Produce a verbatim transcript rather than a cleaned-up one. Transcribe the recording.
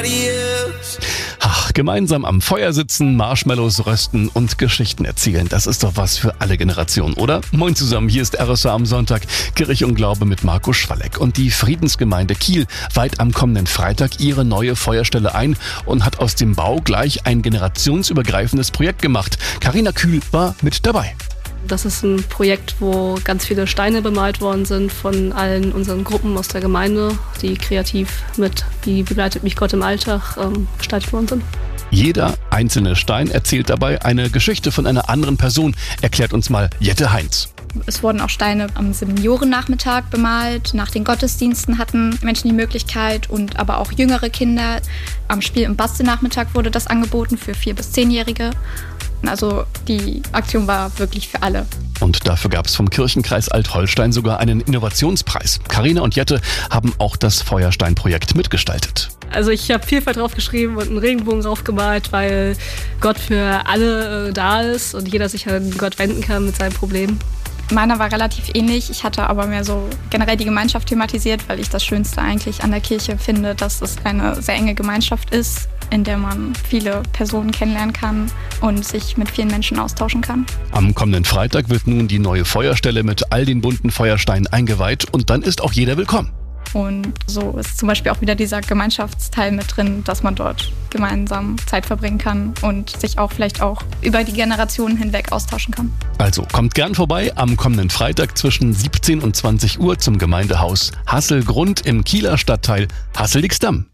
nobody else. Ach, gemeinsam am Feuer sitzen, Marshmallows rösten und Geschichten erzählen. Das ist doch was für alle Generationen, oder? Moin zusammen, hier ist R S A am Sonntag. Kirche und Glaube mit Marco Schwalleck. Und die Friedensgemeinde Kiel weiht am kommenden Freitag ihre neue Feuerstelle ein und hat aus dem Bau gleich ein generationsübergreifendes Projekt gemacht. Carina Kühl war mit dabei. Das ist ein Projekt, wo ganz viele Steine bemalt worden sind von allen unseren Gruppen aus der Gemeinde, die kreativ mit Wie begleitet mich Gott im Alltag ähm, gestaltet worden sind. Jeder einzelne Stein erzählt dabei eine Geschichte von einer anderen Person, erklärt uns mal Jette Heinz. Es wurden auch Steine am Seniorennachmittag bemalt. Nach den Gottesdiensten hatten Menschen die Möglichkeit und aber auch jüngere Kinder. Am Spiel- und Bastelnachmittag wurde das angeboten für vier- bis zehnjährige. Also die Aktion war wirklich für alle. Und dafür gab es vom Kirchenkreis Alt-Holstein sogar einen Innovationspreis. Carina und Jette haben auch das Feuerstein-Projekt mitgestaltet. Also ich habe Vielfalt draufgeschrieben und einen Regenbogen draufgemalt, weil Gott für alle äh, da ist und jeder sich an Gott wenden kann mit seinen Problemen. Meiner war relativ ähnlich. Ich hatte aber mehr so generell die Gemeinschaft thematisiert, weil ich das Schönste eigentlich an der Kirche finde, dass es eine sehr enge Gemeinschaft ist, in der man viele Personen kennenlernen kann und sich mit vielen Menschen austauschen kann. Am kommenden Freitag wird nun die neue Feuerstelle mit all den bunten Feuersteinen eingeweiht und dann ist auch jeder willkommen. Und so ist zum Beispiel auch wieder dieser Gemeinschaftsteil mit drin, dass man dort gemeinsam Zeit verbringen kann und sich auch vielleicht auch über die Generationen hinweg austauschen kann. Also kommt gern vorbei am kommenden Freitag zwischen siebzehn und zwanzig Uhr zum Gemeindehaus Hasselgrund im Kieler Stadtteil Hassel-Dixdam.